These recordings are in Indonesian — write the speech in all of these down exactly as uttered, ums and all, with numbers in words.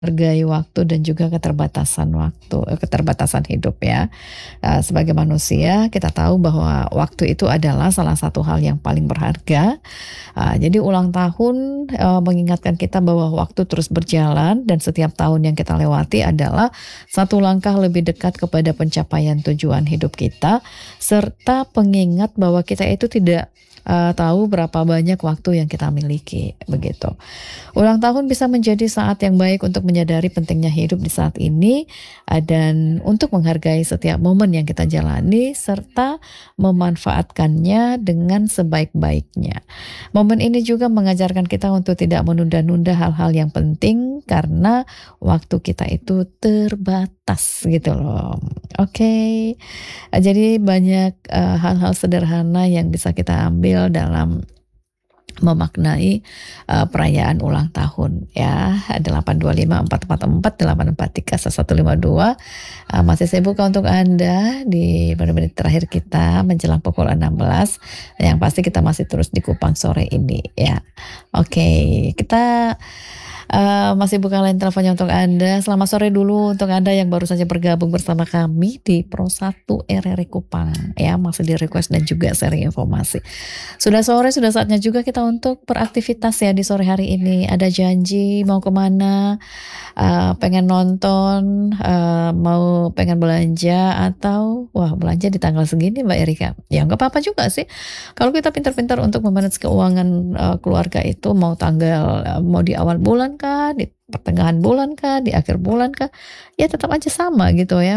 Hargai waktu dan juga keterbatasan waktu, eee, keterbatasan hidup ya. Eee, sebagai manusia kita tahu bahwa waktu itu adalah salah satu hal yang paling berharga. Eee, jadi ulang tahun, eee, mengingatkan kita bahwa waktu terus berjalan dan setiap tahun yang kita lewati adalah satu langkah lebih dekat kepada pencapaian tujuan hidup kita, serta pengingat bahwa kita itu tidak, eee, tahu berapa banyak waktu yang kita miliki, begitu. Ulang tahun bisa menjadi saat yang baik untuk menyadari pentingnya hidup di saat ini, eee, dan untuk menghargai setiap momen yang kita jalani serta memanfaatkannya dengan sebaik-baiknya. Momen ini juga mengajarkan kita untuk tidak menunda-nunda hal-hal yang penting karena waktu kita itu terbatas gitu loh. Oke, eee, jadi banyak, eee, hal-hal sederhana yang bisa kita ambil dalam memaknai, eee, perayaan ulang tahun ya. delapan dua lima empat empat empat delapan empat tiga satu lima dua, eee, masih saya buka untuk Anda di menit-menit terakhir kita menjelang pukul enam belas, yang pasti kita masih terus di Kupang sore ini ya. Oke, kita, eee, masih buka line teleponnya untuk Anda. Selamat sore dulu untuk Anda yang baru saja bergabung bersama kami di Pro satu R R I Kupang ya, masih di-request dan juga sharing informasi. Sudah sore, sudah saatnya juga kita untuk beraktivitas ya di sore hari ini. Ada janji mau ke mana, eee, pengen nonton, eee, mau pengen belanja atau wah belanja di tanggal segini Mbak Erika, ya nggak apa-apa juga sih. Kalau kita pintar-pintar untuk me-manage keuangan, eee, keluarga itu mau tanggal eee, mau di awal bulan kah, di pertengahan bulan kah, di akhir bulan kah, ya tetap aja sama gitu ya.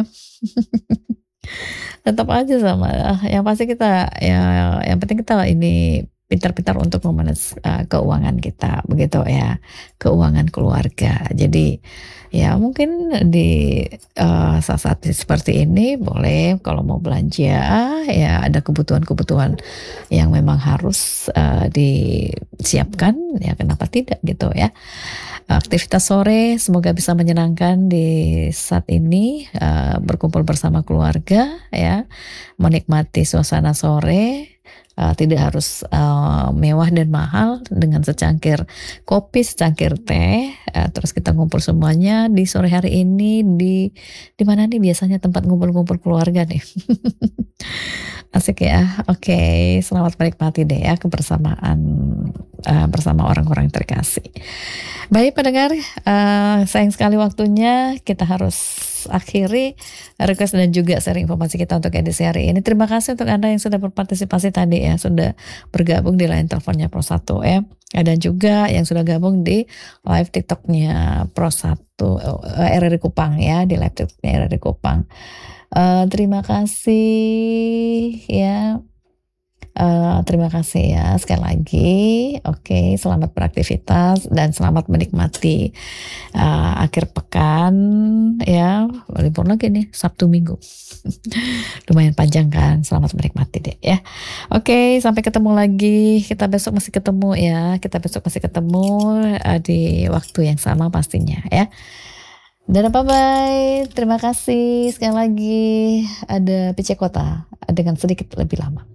Tetap aja sama, eee, yang pasti kita ya yang penting kita ini pintar-pintar untuk me-manage, eee, keuangan kita, begitu ya, keuangan keluarga. Jadi ya mungkin di, eee, saat-saat seperti ini boleh kalau mau belanja ya ada kebutuhan-kebutuhan yang memang harus, eee, disiapkan, ya kenapa tidak gitu ya. Aktivitas sore semoga bisa menyenangkan di saat ini, eee, berkumpul bersama keluarga ya, menikmati suasana sore, eee, tidak harus, eee, mewah dan mahal dengan secangkir kopi, secangkir teh, eee, terus kita ngumpul semuanya di sore hari ini di di mana nih biasanya tempat ngumpul-ngumpul keluarga nih? Asik ya, oke selamat menikmati deh ya kebersamaan, eee, bersama orang-orang terkasih. Baik pendengar, eee, sayang sekali waktunya, kita harus akhiri request dan juga sharing informasi kita untuk edisi hari ini. Terima kasih untuk Anda yang sudah berpartisipasi tadi ya, sudah bergabung di line teleponnya Pro satu ya, dan juga yang sudah gabung di live TikTok-nya Pro satu, eee, R R I Kupang ya, di live TikTok-nya R R I Kupang. Eee, terima kasih ya, eee, terima kasih ya sekali lagi. Oke, selamat beraktivitas dan selamat menikmati, eee, akhir pekan ya, libur lagi nih Sabtu Minggu. Lumayan panjang kan, selamat menikmati deh ya. Oke, sampai ketemu lagi, kita besok masih ketemu ya, kita besok masih ketemu, eee, di waktu yang sama pastinya ya. Dadah, bye-bye, terima kasih sekali lagi. Ada P C Kota dengan sedikit lebih lama.